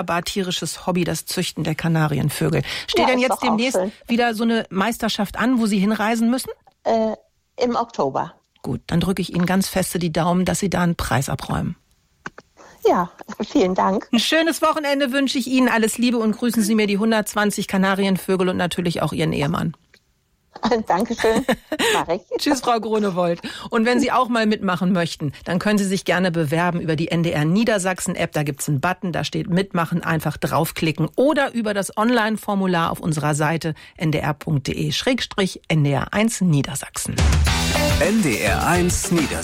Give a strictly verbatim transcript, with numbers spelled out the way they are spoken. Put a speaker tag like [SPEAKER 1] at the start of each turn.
[SPEAKER 1] wunderbar tierisches Hobby, das Züchten der Kanarienvögel. Steht
[SPEAKER 2] Ja,
[SPEAKER 1] denn
[SPEAKER 2] ist
[SPEAKER 1] jetzt
[SPEAKER 2] doch auch
[SPEAKER 1] demnächst
[SPEAKER 2] schön.
[SPEAKER 1] wieder so eine Meisterschaft an, wo Sie hinreisen müssen?
[SPEAKER 2] Äh, im Oktober.
[SPEAKER 1] Gut, dann drücke ich Ihnen ganz feste die Daumen, dass Sie da einen Preis abräumen.
[SPEAKER 2] Ja, vielen Dank.
[SPEAKER 1] Ein schönes Wochenende wünsche ich Ihnen. Alles Liebe und grüßen Sie mir die hundertzwanzig Kanarienvögel und natürlich auch Ihren Ehemann.
[SPEAKER 2] Dankeschön. Mach ich.
[SPEAKER 1] Tschüss, Frau Grunewold. Und wenn Sie auch mal mitmachen möchten, dann können Sie sich gerne bewerben über die N D R Niedersachsen-App. Da gibt's einen Button, da steht Mitmachen, einfach draufklicken. Oder über das Online-Formular auf unserer Seite n d r punkt d e schrägstrich n d r eins Niedersachsen.
[SPEAKER 3] N D R eins Niedersachsen.